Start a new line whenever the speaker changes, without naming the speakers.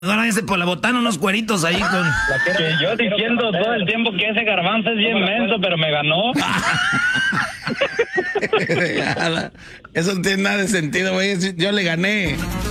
Váyanse por la botana unos cueritos ahí con...
Que yo diciendo todo el tiempo que ese garbanzo es bien menso, pero me ganó.
Eso no tiene nada de sentido, güey. Yo le gané.